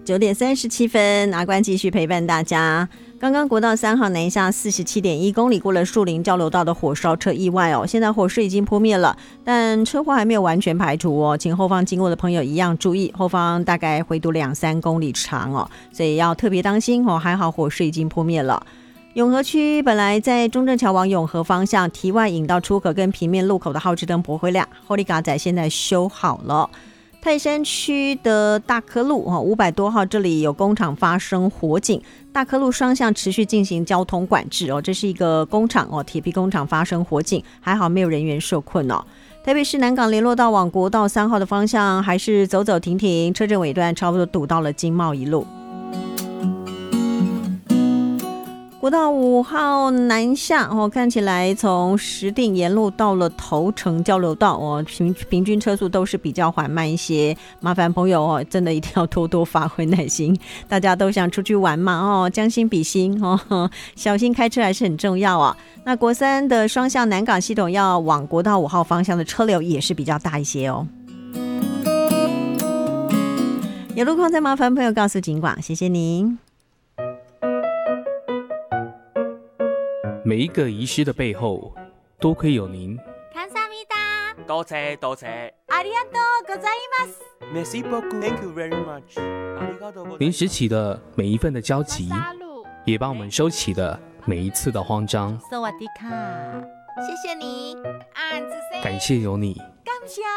9:37，阿关继续陪伴大家。刚刚国道3号南下47.1公里过了树林交流道的火烧车意外哦，现在火势已经扑灭了，但车祸还没有完全排除哦，请后方经过的朋友一样注意，后方大概回堵2-3公里长哦，所以要特别当心哦。还好火势已经扑灭了。永和区本来在中正桥往永和方向堤外引道出口跟平面路口的号志灯驳回亮，后里嘎仔现在修好了。泰山区的大科路500多号这里有工厂发生火警，大科路双向持续进行交通管制哦，这是一个工厂哦，铁皮工厂发生火警，还好没有人员受困哦。台北市南港联络道往国道3号的方向还是走走停停，车阵尾段差不多堵到了经贸一路。国道5号南下看起来从石碇沿路到了头城交流道平均车速都是比较缓慢一些，麻烦朋友真的一定要多多发挥耐心，大家都想出去玩嘛将心比心小心开车还是很重要啊。那国3的双向南港系统要往国道5号方向的车流也是比较大一些哦。有路况再麻烦朋友告诉警广，谢谢您。 每一个遗失的背后，多亏有您。 多谢多谢。Merci beaucoup. Thank you very much. 临时起的每一份的焦急，也帮我们收起的每一次的慌张。 萨瓦迪卡，谢谢你， 感谢有你。